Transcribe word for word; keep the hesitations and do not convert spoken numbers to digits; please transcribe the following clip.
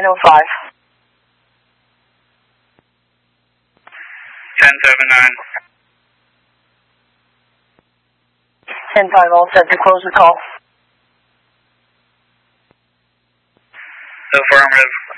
nine oh five. ten seven nine. ten five, all set to close the call. Affirmative.